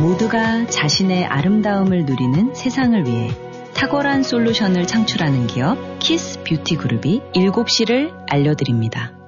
모두가 자신의 아름다움을 누리는 세상을 위해 탁월한 솔루션을 창출하는 기업 키스 뷰티 그룹이 7시를 알려드립니다.